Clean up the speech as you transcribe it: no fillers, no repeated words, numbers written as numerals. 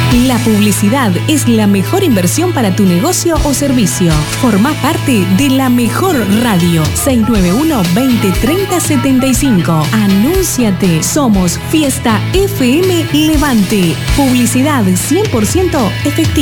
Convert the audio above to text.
La publicidad es la mejor inversión para tu negocio o servicio. Formá parte de la mejor radio. 691-2030-75. Anúnciate. Somos Fiesta FM Levante. Publicidad 100% efectiva.